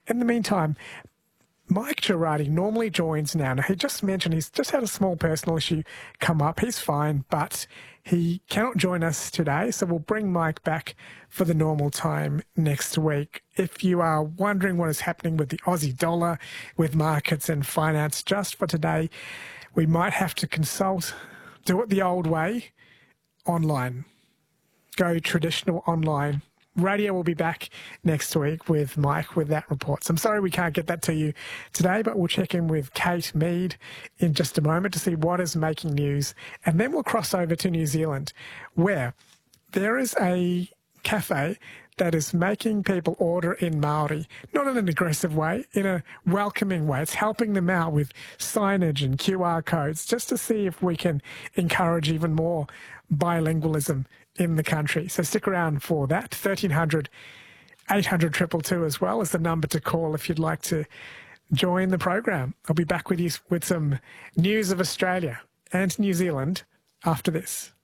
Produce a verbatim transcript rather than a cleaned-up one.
in the meantime, Mike Girardi normally joins now. Now, he just mentioned he's just had a small personal issue come up. He's fine, but he cannot join us today, so we'll bring Mike back for the normal time next week. If you are wondering what is happening with the Aussie dollar, with markets and finance, just for today, we might have to consult, do it the old way, online. Go traditional online. Radio will be back next week with Mike with that report. So I'm sorry we can't get that to you today, but we'll check in with Kate Mead in just a moment to see what is making news. And then we'll cross over to New Zealand, where there is a cafe that is making people order in Māori, not in an aggressive way, in a welcoming way. It's helping them out with signage and Q R codes just to see if we can encourage even more bilingualism in the country. So stick around for that. thirteen hundred, eight hundred, two two two as well is the number to call if you'd like to join the program. I'll be back with you with some news of Australia and New Zealand after this.